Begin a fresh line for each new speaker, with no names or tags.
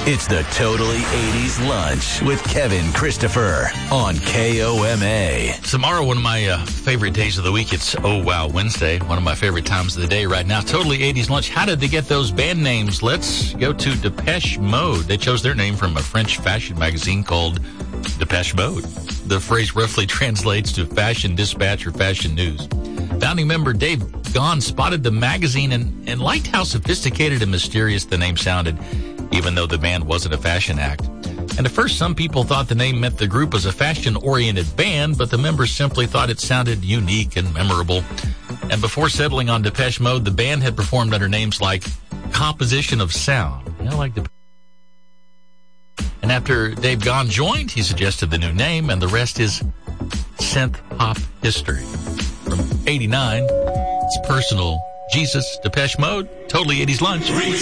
It's the Totally 80s Lunch with Kevin Christopher on KOMA.
Tomorrow, one of my favorite days of the week. It's Oh Wow Wednesday, one of my favorite times of the day right now. Totally 80s Lunch. How did they get those band names? Let's go to Depeche Mode. They chose their name from a French fashion magazine called Depeche Mode. The phrase roughly translates to fashion dispatch or fashion news. Founding member Dave Gahan spotted the magazine and liked how sophisticated and mysterious the name sounded, even though the band wasn't a fashion act. And at first, some people thought the name meant the group was a fashion-oriented band, but the members simply thought it sounded unique and memorable. And before settling on Depeche Mode, the band had performed under names like Composition of Sound. And after Dave Gahan joined, he suggested the new name, and the rest is synth pop history. From 89, it's personal Jesus, Depeche Mode, Totally 80s Lunch.